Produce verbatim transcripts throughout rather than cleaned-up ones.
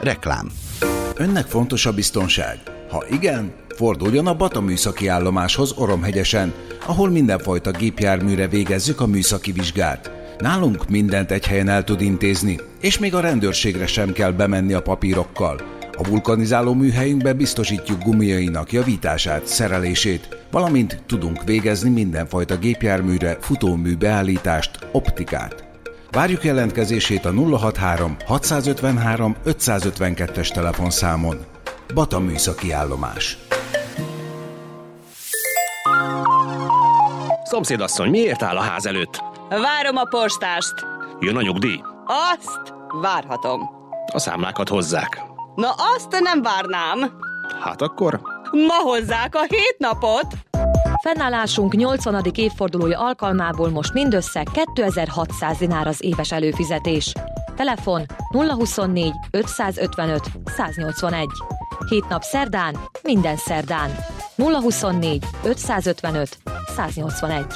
Reklám. Önnek fontos a biztonság? Ha igen, forduljon a Bata műszaki állomáshoz Oromhegyesen, ahol mindenfajta gépjárműre végezzük a műszaki vizsgát. Nálunk mindent egy helyen el tud intézni, és még a rendőrségre sem kell bemenni a papírokkal. A vulkanizáló műhelyünkben biztosítjuk gumiainak javítását, szerelését, valamint tudunk végezni mindenfajta gépjárműre futómű beállítást, optikát. Várjuk jelentkezését a nulla hatvanhárom hatszázötvenhárom ötszázötvenkettes telefonszámon. Bata műszaki állomás. Szomszédasszony, miért áll a ház előtt? Várom a postást. Jön a nyugdíj? Azt várhatom. A számlákat hozzák. Na azt nem várnám. Hát akkor? Ma hozzák a hét napot. Fennállásunk nyolcvanadik évfordulója alkalmából most mindössze kétezer-hatszáz dinár az éves előfizetés. Telefon nulla huszonnégy ötszázötvenöt száznyolcvanegy. Hét nap szerdán, minden szerdán. nulla huszonnégy ötszázötvenöt száznyolcvanegy.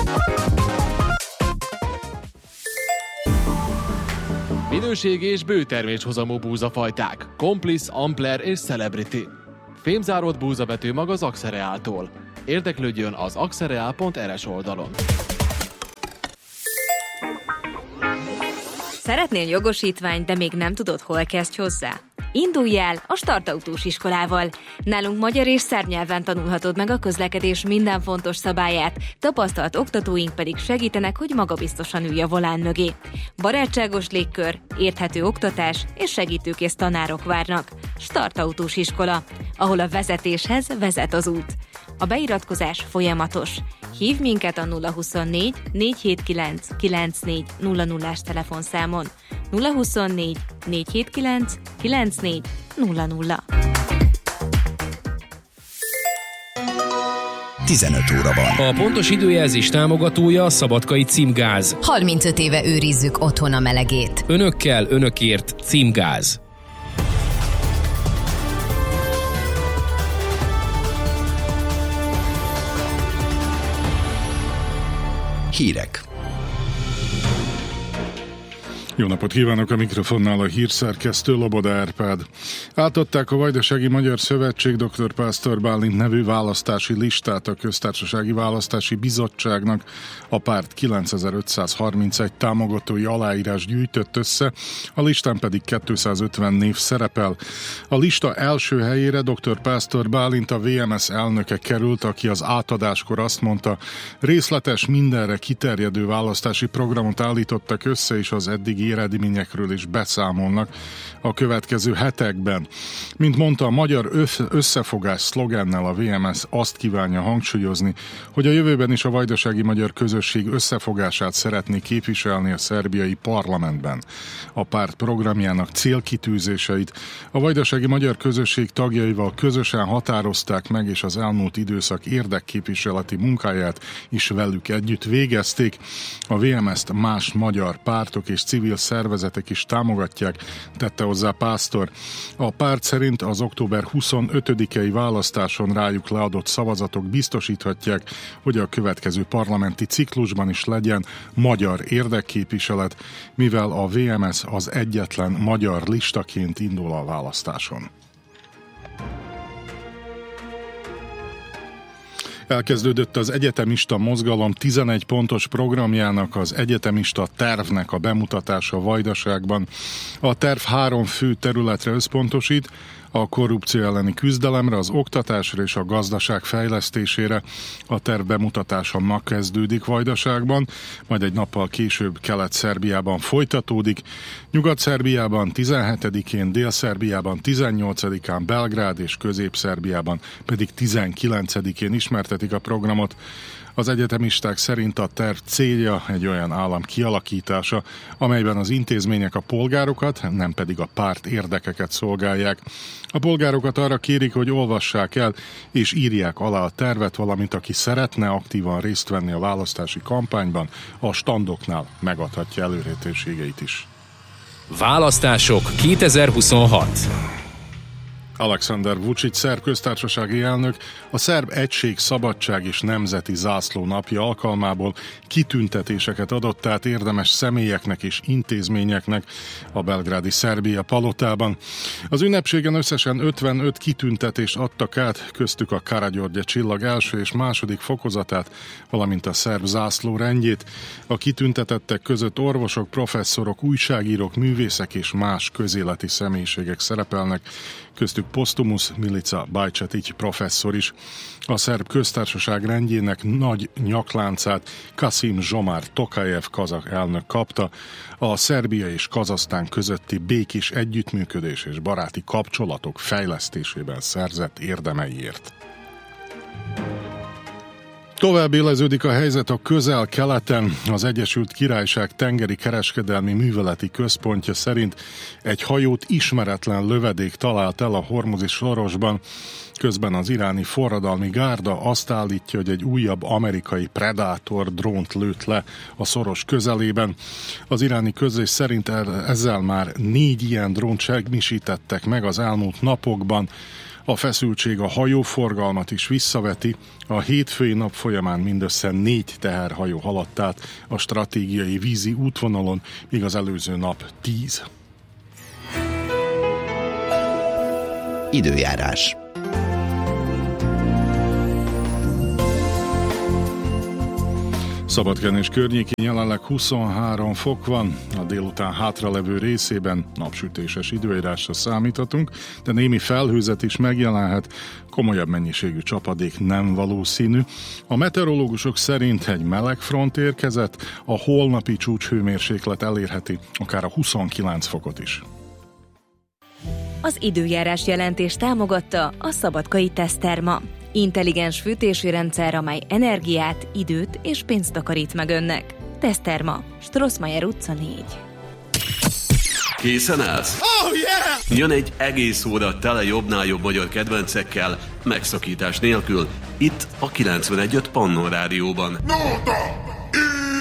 Minőségi és bőterméshozamú búzafajták. Complice, Ampler és Celebrity. Fémzáródott búzabetű mag az Axereáltól. Érdeklődjön az axereál pont er es oldalon. Szeretnél jogosítványt, de még nem tudod, hol kezdj hozzá? Indulj el a Startautós iskolával. Nálunk magyar és szerb nyelven tanulhatod meg a közlekedés minden fontos szabályát, tapasztalt oktatóink pedig segítenek, hogy magabiztosan ülj a volán mögé. Barátságos légkör, érthető oktatás és segítőkész tanárok várnak. Startautós iskola, ahol a vezetéshez vezet az út. A beiratkozás folyamatos. Hívd minket a nulla huszonnégy négyszázhetvenkilenc kilencvennégy nulla nullás telefonszámon. nulla huszonnégy négyszázhetvenkilenc kilencvennégy nulla nulla. tizenöt óra van. A pontos időjelzés támogatója a Szabadkai Címgáz. harmincöt éve őrizzük otthon a melegét. Önökkel, önökért Címgáz. Hírek. Jó napot kívánok, a mikrofonnál a hírszerkesztő Loboda Árpád. Átadták a Vajdasági Magyar Szövetség dr. Pásztor Bálint nevű választási listát a Köztársasági Választási Bizottságnak. A párt kilencezer-ötszázharmincegy támogatói aláírás gyűjtött össze, a listán pedig kétszázötven név szerepel. A lista első helyére dr. Pásztor Bálint, a vé em es elnöke került, aki az átadáskor azt mondta, részletes, mindenre kiterjedő választási programot állítottak össze, és az eddigi eredményekről is beszámolnak a következő hetekben. Mint mondta, a magyar összefogás szlogennel a vé em es azt kívánja hangsúlyozni, hogy a jövőben is a vajdasági magyar közösség összefogását szeretné képviselni a szerbiai parlamentben. A párt programjának célkitűzéseit a vajdasági magyar közösség tagjaival közösen határozták meg, és az elmúlt időszak érdekképviseleti munkáját is velük együtt végezték. A vé em es-t más magyar pártok és civil szervezetek is támogatják, tette hozzá Pásztor. A párt szerint az október huszonötödikei választáson rájuk leadott szavazatok biztosíthatják, hogy a következő parlamenti ciklusban is legyen magyar érdekképviselet, mivel a vé em es az egyetlen magyar listaként indul a választáson. Elkezdődött az egyetemista mozgalom tizenegy pontos programjának, az egyetemista tervnek a bemutatása Vajdaságban. A terv három fő területre összpontosít, a korrupció elleni küzdelemre, az oktatásra és a gazdaság fejlesztésére. A terv bemutatása ma kezdődik Vajdaságban, majd egy nappal később Kelet-Szerbiában folytatódik. Nyugat-Szerbiában tizenhetedikén, Dél-Szerbiában tizennyolcadikán, Belgrád és Közép-Szerbiában pedig tizenkilencedikén ismertetik a programot. Az egyetemisták szerint a terv célja egy olyan állam kialakítása, amelyben az intézmények a polgárokat, nem pedig a párt érdekeket szolgálják. A polgárokat arra kérik, hogy olvassák el és írják alá a tervet, valamint aki szeretne aktívan részt venni a választási kampányban, a standoknál megadhatja előretérségeit is. Választások kétezer-huszonhat. Alexander Vučić, szerb köztársasági elnök a Szerb Egység, Szabadság és Nemzeti Zászló napja alkalmából kitüntetéseket adott át érdemes személyeknek és intézményeknek a belgrádi Szerbia palotában. Az ünnepségen összesen ötvenöt kitüntetést adtak át, köztük a Karagyörgye csillag első és második fokozatát, valamint a szerb zászló rendjét. A kitüntetettek között orvosok, professzorok, újságírók, művészek és más közéleti személyiségek szerepelnek, köztük Postumus Milica Bajcsetić professzor is. A szerb köztársaság rendjének nagy nyakláncát Kasim Zsomár Tokajev kazak elnök kapta, a Szerbia és Kazahsztán közötti békés együttműködés és baráti kapcsolatok fejlesztésében szerzett érdemeiért. Tovább éleződik a helyzet a Közel-Keleten. Az Egyesült Királyság tengeri kereskedelmi műveleti központja szerint egy hajót ismeretlen lövedék talált el a Hormuzi sorosban. Közben az iráni forradalmi gárda azt állítja, hogy egy újabb amerikai Predator drónt lőtt le a szoros közelében. Az iráni közlés szerint ezzel már négy ilyen drónt semmisítettek meg az elmúlt napokban. A feszültség a hajóforgalmat is visszaveti. A hétfői nap folyamán mindössze négy teherhajó haladt át a stratégiai vízi útvonalon, míg az előző nap tíz. Időjárás. Szabadkán és környékén jelenleg huszonhárom fok van, a délután hátralevő részében napsütéses időjárásra számíthatunk, de némi felhőzet is megjelenhet, komolyabb mennyiségű csapadék nem valószínű. A meteorológusok szerint egy meleg front érkezett, a holnapi csúcshőmérséklet elérheti akár a huszonkilenc fokot is. Az időjárás jelentést támogatta a Szabadkai Teszterma. Intelligens fűtési rendszer, amely energiát, időt és pénzt takarít meg önnek. Teszterma, Strossmayer utca négy. Készen állsz? Oh, yeah! Jön egy egész óra tele jobbnál jobb magyar kedvencekkel, megszakítás nélkül, itt a kilencvenegy öt Pannon Rádióban. Nóta!